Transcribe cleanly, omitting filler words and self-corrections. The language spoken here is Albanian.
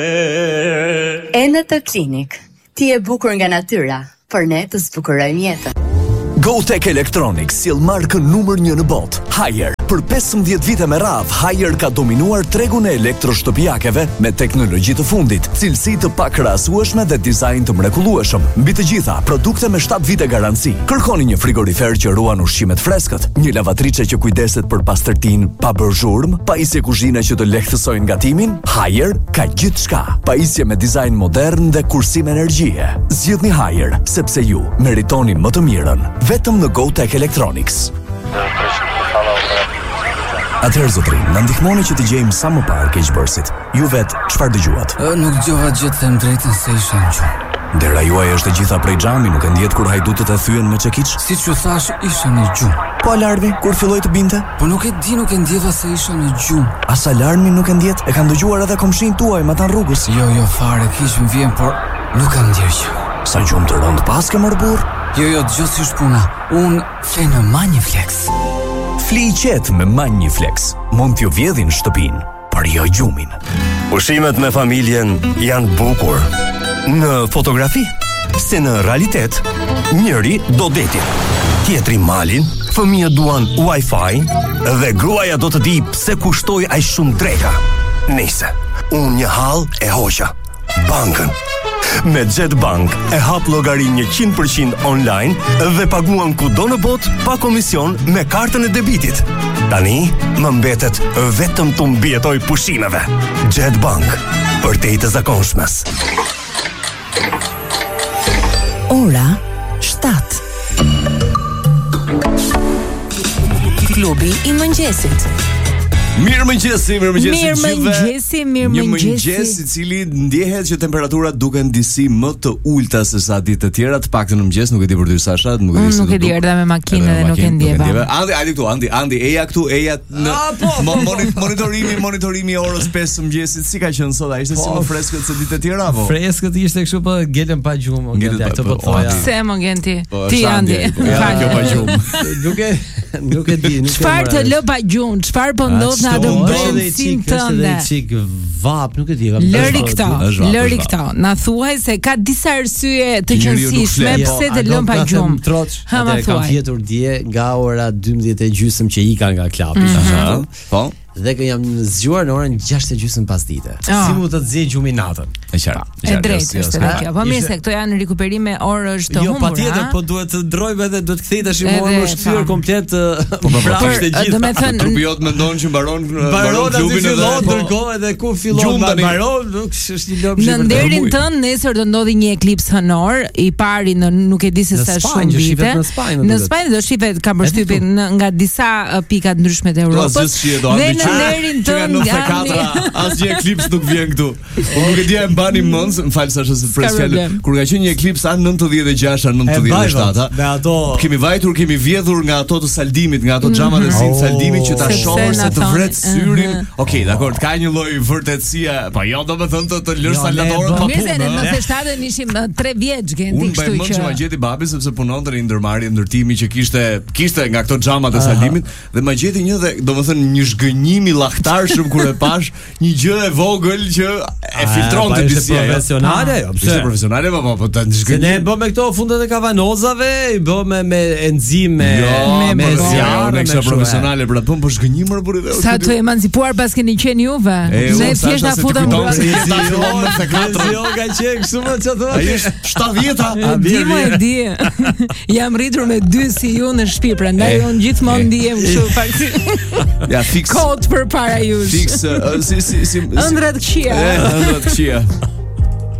Enetë Klinik. Ti e bukur nga natyra, por ne të zbukurojmë jetën. GoTech Electronics sjell markën numër 1 në botë, Haier. Për 15 vite me radhë, Haier ka dominuar tregun e elektroshtëpiakeve me teknologji të fundit, cilësi të pakrahasueshme dhe dizajn të mrekullueshëm. Mbi të gjitha, produkte me 7 vite garanci. Kërkoni një frigorifer që ruan ushqimet freskët, një lavatriçe që kujdeset për pastërtinë pa bërë zhurmë, pajisje kuzhine që të lehtësojnë gatimin. Haier ka gjithçka. Pajisje me dizajn modern dhe kursim energjie. Zgjidhni Haier, sepse ju meritoni më të mirën. Vetëm në GoTech Electronics. Atëherë zotrin, na ndihmoni që të gjejmë sa më parë keqbërësit. Ju vet, çfarë dëgjuat? Nuk dëgjova gjë, them drejtën se isha në gjumë. Dera juaj është e gjitha prej xhami, nuk e ndjet kur hajdutët e thyen me çekiç? Siç u thash, isha në gjumë. Po alarmi, kur filloi të binte? Po nuk e di, nuk e ndjeva se isha në gjumë. As alarmi nuk e ndjet? E kanë dëgjuar edhe komshin tuaj, ma tan rrugës. Jo, fare, kish më vjen, por nuk kam ndjer gjë. Sa gjumë të rënd pas ke mor burr? Jo, dëgjoj si është puna. Unë fle në Maniflex. Fli i qetë me Maniflex. Mund t'ju vjedhin shtëpinë, por jo gjumin. Ushimet me familjen janë bukur në fotografi, se në realitet njëri do detin, tjetri malin, fëmijët duan Wi-Fi dhe gruaja do të di pse kushtoi aq shumë dreka. Nice, unë një hall e hoqa, bankën. Me Jetbank e hap llogarin 100% online dhe paguan kudo në botë pa komision me kartën e debitit. Tani më mbetet vetëm të mbijetoj pushimeve. Jetbank, për te i të zakonshmes. Ora 7. Klubi i mëngjesit. Mirëmëngjesi Një mëngjes i cili ndjehet që temperaturat duken disi më të ulta se sa ditë të tjera, të paktën në mëngjes, nuk e di për ty Sasha, nuk e di. Nuk e di, erdha me makinë dhe nuk e ndjeva. Andi, eja këtu, eja në monitorimi orës 5 të mëngjesit, si ka qenë sot? A ishte si më freskët se ditë të tjera apo? Freskët ishte kështu, po gelen pa gjumë, ato po thoja. Pse më gjen ti? Ti Andi. Nuk e di, çfarë të lë pa gjumë? Çfarë po ndodh në atë brendësin tënde? Çik vap, nuk e di. Lëri këto. Na thuaj se ka disa arsye të qëndrueshme pse të lëm pa gjumë. Atë kam fjetur dje nga ora 12:30 që ika nga klapi. Po. Dhe që jam zgjuar në orën 6:30 pasdite. Si mund të zgjej gjumi natën? E qartë. E drejtë është edhe kjo. Po mirë se këto janë rikuperime orësh të humbura. Jo, patjetër, po duhet të ndrojmë edhe duhet kthej tash mua më shkthyer komplet vrapsht e gjithë. Do të thënë trupi jot mendon që mbaron klubin edhe ndërkohë edhe ku fillon mbaron, nuk është një lopë. Në nderin tënd nesër do ndodhi një eklips hënor, i pari në nuk e di se sa shumë vite. Në Spanjë do shihet ka përshtypjen nga disa pika të ndryshme të Europës. Në nderin tënd asgjë eklips nuk vjen këtu. Unë nuk e di e mbani mend, më fal sa është pres fjalë. Kur ka qenë një eklips an 96 an 97, me ato kemi vjedhur nga ato të saldimit, nga ato xhamat e saldimit që ta shohësh se të vret syrin. Okej, dakor, ka një lloj vërtetësie, po jo domethënë të lësh saldatorët pa punë. Në 97 ishim 3 vjeç gjenti, kështu që. Unë ma gjeti babi sepse punonte në ndërmarrje ndërtimi që kishte nga ato xhamat e saldimit dhe ma gjeti një dhe domethënë një zhgënjim i llahtarshëm kur e pash një gjë e vogël që e filtronte disi profesionale, profesionale, po ta zhgënjim. Ne bë me këto fundet e kavanozave, i bë me enzime, me zjarre, me profesionale për atë po zhgënjim më burrë. Sa të emancipuar pas keni qenë juve? Ne thjesht na futëm në Jo, ka qenë kështu më çfarë thua? Ai është 70-a. E di. Jam rritur me 2 si ju në shtëpi, prandaj unë gjithmonë ndihem kështu pak. Ja, fix. Kot përpara jush. Fix, si ëndrat këqija. Ëndrat këqija.